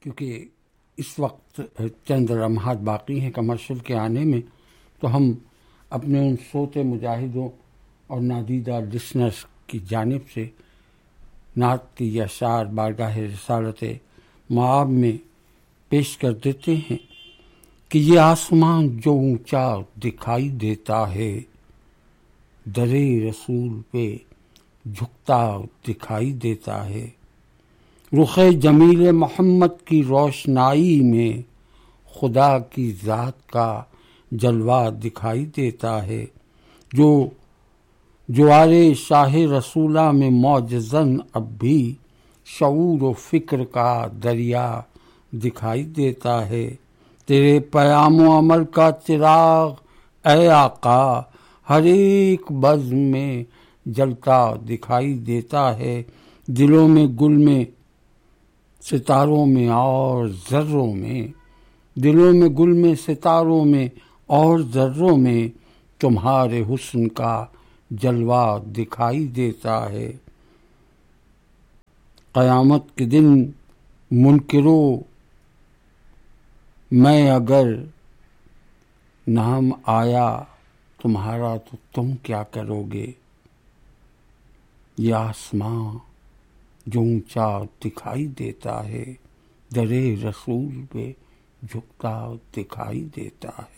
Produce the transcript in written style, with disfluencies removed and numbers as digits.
کیونکہ اس وقت چند لمحات باقی ہیں کمرشل کے آنے میں، تو ہم اپنے ان سوتے مجاہدوں اور نادیدہ لسنرز کی جانب سے نعت کی یہ اشعار بارگاہ رسالت مآب میں پیش کر دیتے ہیں کہ یہ آسمان جو اونچا دکھائی دیتا ہے، در رسول پہ جھکتا دکھائی دیتا ہے، رخ جمیل محمد کی روشنائی میں خدا کی ذات کا جلوہ دکھائی دیتا ہے، جو جوار شاہ رسولہ میں معجزاً اب بھی شعور و فکر کا دریا دکھائی دیتا ہے، تیرے پیام و عمل کا چراغ اے آقا ہر ایک بزم میں جلتا دکھائی دیتا ہے، دلوں میں گل میں ستاروں میں اور ذروں میں، دلوں میں گل میں ستاروں میں اور ذروں میں تمہارے حسن کا جلوہ دکھائی دیتا ہے۔ قیامت کے دن منکرو میں اگر نام آیا تمہارا تو تم کیا کرو گے، یہ آسمان جو اونچا دکھائی دیتا ہے، در رسول پہ جھکتا دکھائی دیتا ہے۔